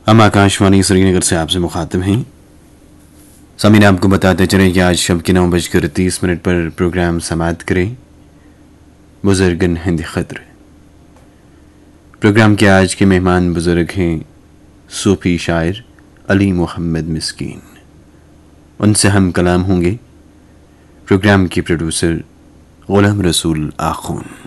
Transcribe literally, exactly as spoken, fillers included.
हम आकाशवाणी श्रीनगर से आपसे मुखातिब हैं। सामीन, आपको बताते चलें कि आज शब के नौ बजकर तीस मिनट पर प्रोग्राम समाप्त करें बुजुर्गन हिंद खतर। प्रोग्राम के आज के मेहमान बुजुर्ग हैं सूफी शायर अली मोहम्मद मिस्कीन। उनसे हम कलाम होंगे। प्रोग्राम की प्रोड्यूसर गुलाम रसूल आखून।